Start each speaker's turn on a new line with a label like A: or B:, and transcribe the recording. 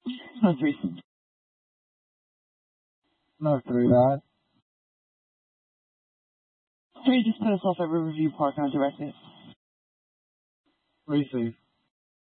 A: Most recent.
B: No, through that.
A: 3 just put us off every review park and I direct it.
B: What do you see?